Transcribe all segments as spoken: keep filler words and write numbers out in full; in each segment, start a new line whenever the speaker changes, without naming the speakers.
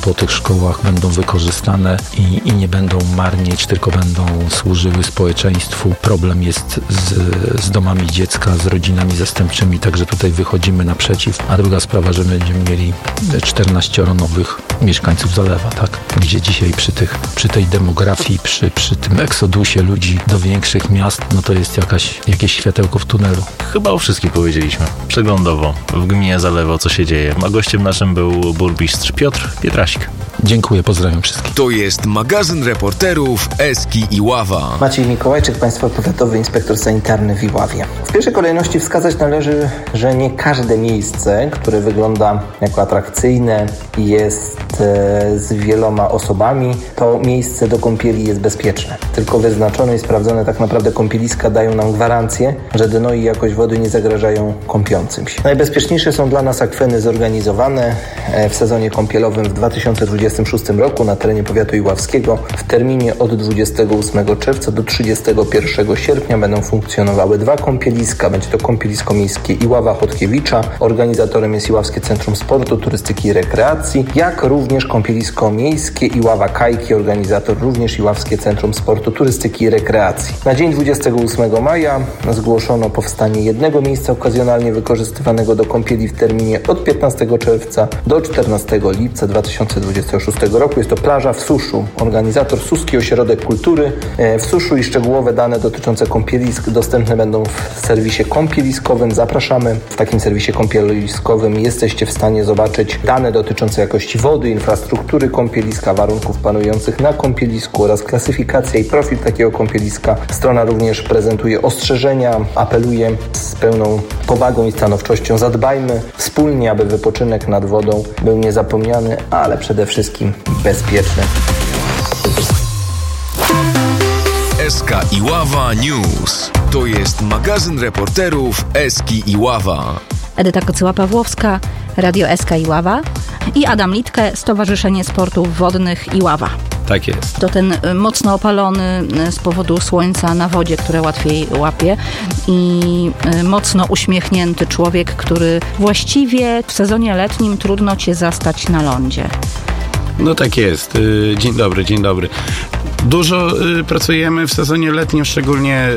po tych szkołach będą wykorzystane i, i nie będą marnieć, tylko będą służyły społeczeństwu. Problem jest z, z domami dziecka, z rodzinami zastępczymi, także tutaj wychodzimy naprzeciw. A druga sprawa, że będziemy mieli czternaścioro nowych mieszkańców Zalewa, tak? Gdzie dzisiaj przy, tych, przy tej demografii, przy, przy tym eksodusie ludzi do większych miast, no to jest jakaś, jakieś światełko w tunelu.
Chyba o wszystkim powiedzieliśmy. Przeglądowo w gminie Zalewo, co się dzieje. A gościem naszym był burmistrz Piotr Pietrasik.
Dziękuję, pozdrawiam wszystkich.
To jest magazyn reporterów Eski Iława.
Maciej Mikołajczyk, Państwowy Powiatowy Inspektor Sanitarny w Iławie. W pierwszej kolejności wskazać należy, że nie każde miejsce, które wygląda jako atrakcyjne i jest e, z wieloma osobami, to miejsce do kąpieli jest bezpieczne. Tylko wyznaczone i sprawdzone tak naprawdę kąpieliska dają nam gwarancję, że dno i jakość wody nie zagrażają kąpiącym się. Najbezpieczniejsze są dla nas akweny zorganizowane w sezonie kąpielowym w dwa tysiące dwudziestym szóstym roku na terenie powiatu iławskiego. W terminie od dwudziestego ósmego czerwca do trzydziestego pierwszego sierpnia będą funkcjonowały dwa kąpieliska. Będzie to kąpielisko miejskie Iława Chodkiewicza. Organizatorem jest Iławskie Centrum Sportu, Turystyki i Rekreacji, jak również kąpielisko miejskie Iława Kajki. Organizator również Iławskie Centrum Sportu, Turystyki i Rekreacji. Na dzień dwudziestego ósmego maja zgłoszono powstanie jednego miejsca okazjonalnie wykorzystywanego do kąpieli w terminie od piętnastego czerwca do czternastego lipca dwa tysiące dwudziestego szóstego roku. Jest to plaża w Suszu. Organizator Suski Ośrodek Kultury w Suszu i szczegółowe dane dotyczące kąpielisk dostępne będą w serwisie kąpieliskowym. Zapraszamy. W takim serwisie kąpieliskowym jesteście w stanie zobaczyć dane dotyczące jakości wody, infrastruktury kąpieliska, warunków panujących na kąpielisku oraz klasyfikacja i profil takiego kąpieliska. Strona również prezentuje ostrzeżenia, apeluje z pełną powagą i stanowczością: zadbajmy wspólnie, aby wypoczynek nad wodą był niezapomniany, ale przede wszystkim bezpieczny.
Eska Iława News. To jest magazyn reporterów Eski Iława.
Edyta Kocyła-Pawłowska, Radio Eska Iława i Adam Litke, Stowarzyszenie Sportów Wodnych Iława.
Tak jest.
To ten mocno opalony z powodu słońca na wodzie, które łatwiej łapie, i mocno uśmiechnięty człowiek, który właściwie w sezonie letnim trudno cię zastać na lądzie.
No tak jest. Dzień dobry, dzień dobry. Dużo pracujemy w sezonie letnim, szczególnie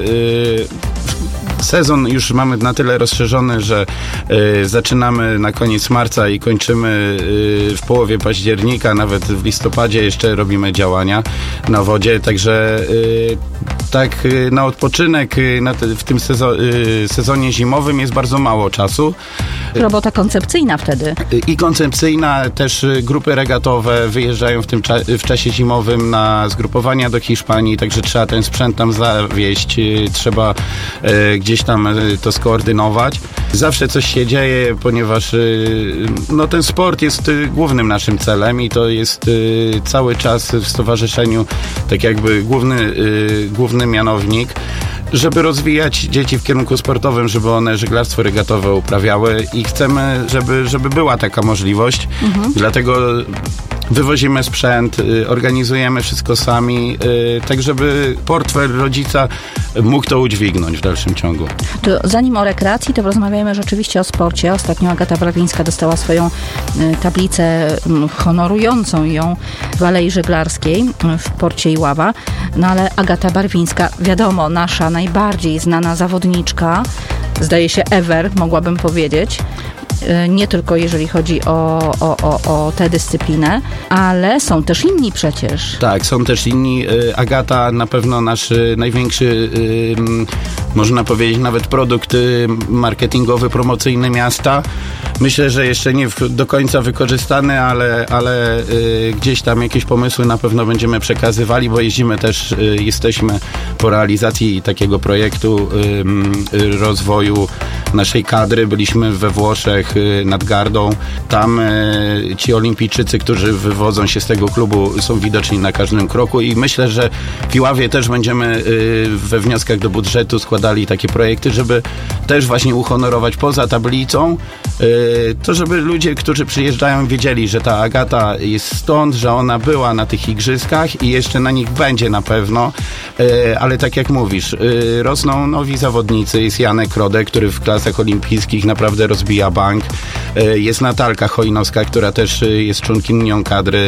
sezon już mamy na tyle rozszerzony, że y, zaczynamy na koniec marca i kończymy y, w połowie października, nawet w listopadzie jeszcze robimy działania na wodzie, także y, tak y, na odpoczynek y, na te, w tym sezo- y, sezonie zimowym jest bardzo mało czasu.
Robota koncepcyjna wtedy.
I koncepcyjna, też grupy regatowe wyjeżdżają w tym cza- w czasie zimowym na zgrupowania do Hiszpanii, także trzeba ten sprzęt tam zawieźć, y, trzeba y, gdzieś tam to skoordynować. Zawsze coś się dzieje, ponieważ no, ten sport jest głównym naszym celem i to jest cały czas w stowarzyszeniu tak jakby główny, główny mianownik, żeby rozwijać dzieci w kierunku sportowym, żeby one żeglarstwo regatowe uprawiały i chcemy, żeby, żeby była taka możliwość. Mhm. Dlatego wywozimy sprzęt, organizujemy wszystko sami, tak żeby portfel rodzica mógł to udźwignąć w dalszym ciągu.
To zanim o rekreacji, to porozmawiajmy rzeczywiście o sporcie. Ostatnio Agata Barwińska dostała swoją tablicę honorującą ją w Alei Żeglarskiej w porcie Iława. No ale Agata Barwińska, wiadomo, nasza najbardziej znana zawodniczka, zdaje się ever, mogłabym powiedzieć. Nie tylko jeżeli chodzi o, o, o, o tę dyscyplinę, ale są też inni przecież.
Tak, są też inni. Agata na pewno nasz największy, można powiedzieć nawet produkt marketingowy, promocyjny miasta. Myślę, że jeszcze nie do końca wykorzystany, ale, ale gdzieś tam jakieś pomysły na pewno będziemy przekazywali, bo jeździmy też, jesteśmy po realizacji takiego projektu rozwoju naszej kadry. Byliśmy we Włoszech nad Gardą. Tam ci olimpijczycy, którzy wywodzą się z tego klubu, są widoczni na każdym kroku i myślę, że w Iławie też będziemy we wnioskach do budżetu składali takie projekty, żeby też właśnie uhonorować poza tablicą, to żeby ludzie, którzy przyjeżdżają, wiedzieli, że ta Agata jest stąd, że ona była na tych igrzyskach i jeszcze na nich będzie na pewno, ale tak jak mówisz, rosną nowi zawodnicy. Jest Janek Rodek, który w klasach olimpijskich naprawdę rozbija bank. Jest Natalka Chojnowska, która też jest członkinią kadry